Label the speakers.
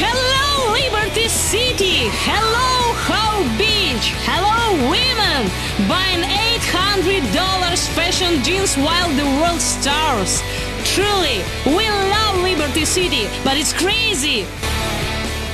Speaker 1: Hello, Liberty City! Hello, How Beach! Hello, women! Buying $800 fashion jeans while the world starves. Truly, we love Liberty City, but it's crazy!